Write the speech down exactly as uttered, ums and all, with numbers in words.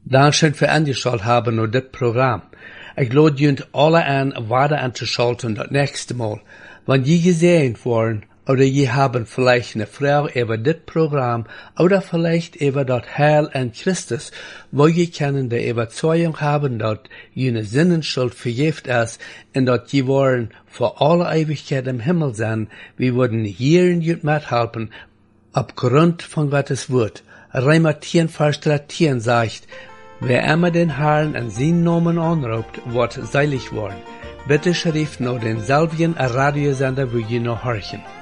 Dankeschön für angeschaut haben nur das Programm. Ich lade junt alle an, weiter anzuschalten das nächste Mal. Wenn je gesehen worden, oder je haben vielleicht eine Frage über das Programm, oder vielleicht über das Heil an Christus, wo je können die Überzeugung haben, dass jene Sinnenschuld vergift ist, und dass je wollen für alle Ewigkeit im Himmel sein, wir würden hier in jut mithelfen, aufgrund von Gottes Wort. Römer zehn, Vers dreizehn sagt, wer immer den Herrn an seinen Namen anruft, wird seilig worden. Bitte schrift noch denselben Radiosender, wo je noch horchen.